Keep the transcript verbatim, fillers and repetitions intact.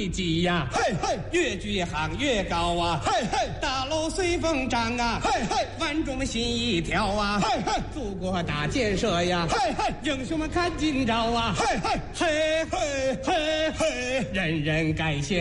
地基呀， 嘿嘿， 越举行越高啊， 嘿嘿， 大楼随风长啊， 嘿嘿， 万众心一跳啊， 嘿嘿， 祖国大建设呀， 嘿嘿， 英雄们看今朝啊， 嘿嘿， 嘿嘿嘿嘿， 人人感谢。